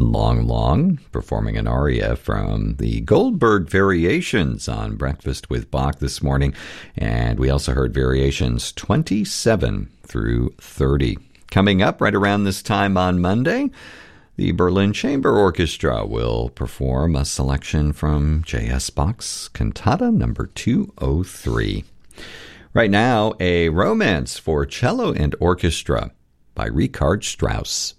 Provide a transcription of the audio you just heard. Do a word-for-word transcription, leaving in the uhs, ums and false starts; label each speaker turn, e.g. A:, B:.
A: Long Long, performing an aria from the Goldberg Variations on Breakfast with Bach this morning. And we also heard Variations twenty-seven through thirty. Coming up right around this time on Monday, the Berlin Chamber Orchestra will perform a selection from J S. Bach's Cantata number two oh three. Right now, a romance for cello and orchestra by Richard Strauss.